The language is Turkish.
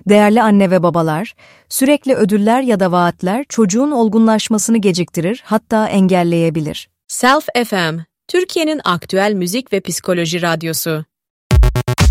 Değerli anne ve babalar, sürekli ödüller ya da vaatler çocuğun olgunlaşmasını geciktirir, hatta engelleyebilir. Self FM, Türkiye'nin aktüel müzik ve psikoloji radyosu.